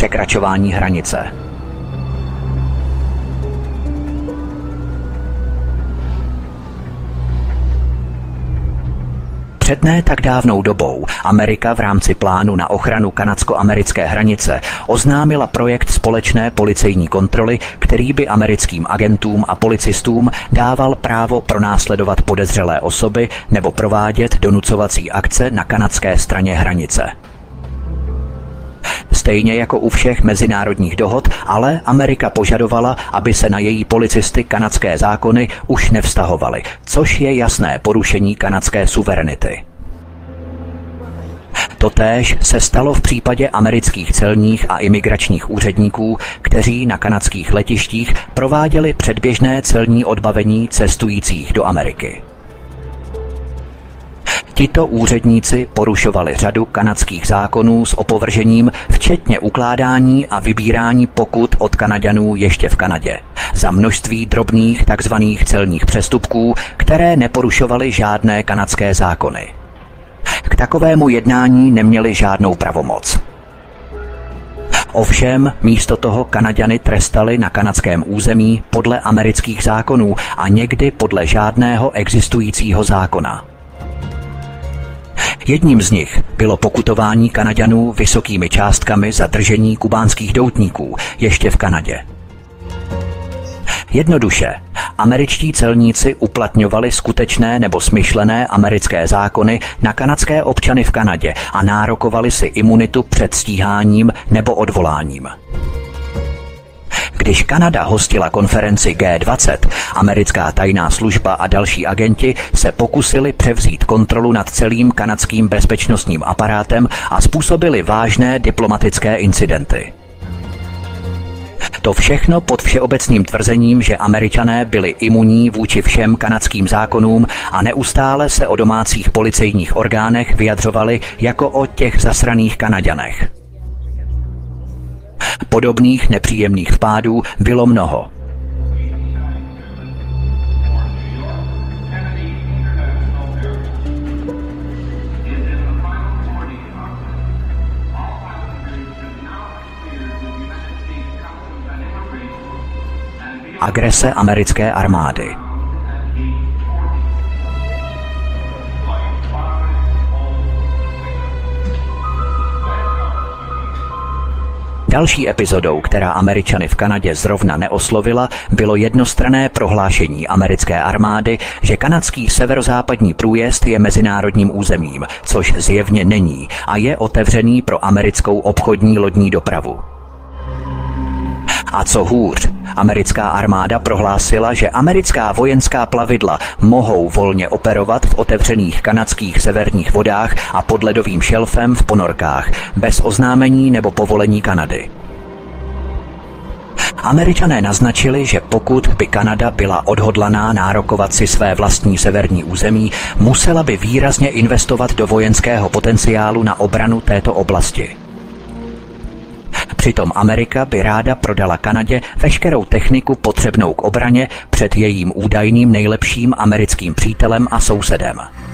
překračování hranice. Před ne tak dávnou dobou Amerika v rámci plánu na ochranu kanadsko-americké hranice oznámila projekt společné policejní kontroly, který by americkým agentům a policistům dával právo pronásledovat podezřelé osoby nebo provádět donucovací akce na kanadské straně hranice. Stejně jako u všech mezinárodních dohod, ale Amerika požadovala, aby se na její policisty kanadské zákony už nevztahovaly, což je jasné porušení kanadské suverenity. Totéž se stalo v případě amerických celních a imigračních úředníků, kteří na kanadských letištích prováděli předběžné celní odbavení cestujících do Ameriky. Tito úředníci porušovali řadu kanadských zákonů s opovržením, včetně ukládání a vybírání pokut od Kanaďanů ještě v Kanadě, za množství drobných tzv. Celních přestupků, které neporušovaly žádné kanadské zákony. K takovému jednání neměli žádnou pravomoc. Ovšem, místo toho Kanaďany trestali na kanadském území podle amerických zákonů a někdy podle žádného existujícího zákona. Jedním z nich bylo pokutování Kanaďanů vysokými částkami za držení kubánských doutníků ještě v Kanadě. Jednoduše, američtí celníci uplatňovali skutečné nebo smyšlené americké zákony na kanadské občany v Kanadě a nárokovali si imunitu před stíháním nebo odvoláním. Když Kanada hostila konferenci G20, americká tajná služba a další agenti se pokusili převzít kontrolu nad celým kanadským bezpečnostním aparátem a způsobili vážné diplomatické incidenty. To všechno pod všeobecným tvrzením, že Američané byli imunní vůči všem kanadským zákonům a neustále se o domácích policejních orgánech vyjadřovali jako o těch zasraných Kanaďanech. Podobných nepříjemných vpádů bylo mnoho. Agrese americké armády. Další epizodou, která Američany v Kanadě zrovna neoslovila, bylo jednostranné prohlášení americké armády, že kanadský severozápadní průjezd je mezinárodním územím, což zjevně není, a je otevřený pro americkou obchodní lodní dopravu. A co hůř, americká armáda prohlásila, že americká vojenská plavidla mohou volně operovat v otevřených kanadských severních vodách a pod ledovým šelfem v ponorkách, bez oznámení nebo povolení Kanady. Američané naznačili, že pokud by Kanada byla odhodlaná nárokovat si své vlastní severní území, musela by výrazně investovat do vojenského potenciálu na obranu této oblasti. Přitom Amerika by ráda prodala Kanadě veškerou techniku potřebnou k obraně před jejím údajným nejlepším americkým přítelem a sousedem.